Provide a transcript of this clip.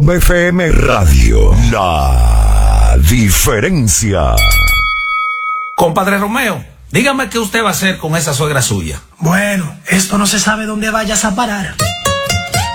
BFM Radio, la diferencia. Compadre Romeo, dígame qué usted va a hacer con esa suegra suya. Bueno, esto no se sabe dónde vayas a parar.